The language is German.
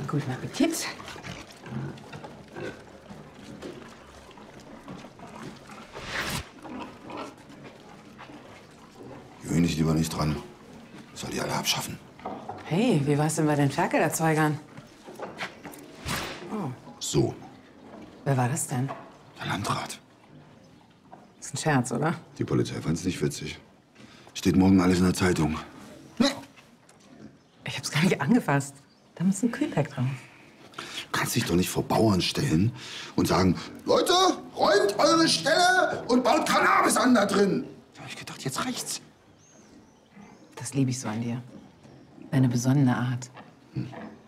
Guten Appetit. Gewöhn dich lieber nicht dran. Soll die alle abschaffen. Hey, wie war's denn bei den Ferkelerzeugern? Oh. So, Wer war das denn? der Landrat. Ist ein Scherz, oder? Die Polizei fand's nicht witzig. Steht morgen alles in der Zeitung. Ich hab's gar nicht angefasst. Da muss ein Kühlpack drauf. Du kannst dich doch nicht vor Bauern stellen und sagen, Leute, räumt eure Ställe und baut Cannabis an da drin. Da hab ich gedacht, jetzt reicht's. Das liebe ich so an dir. Deine besonnene Art.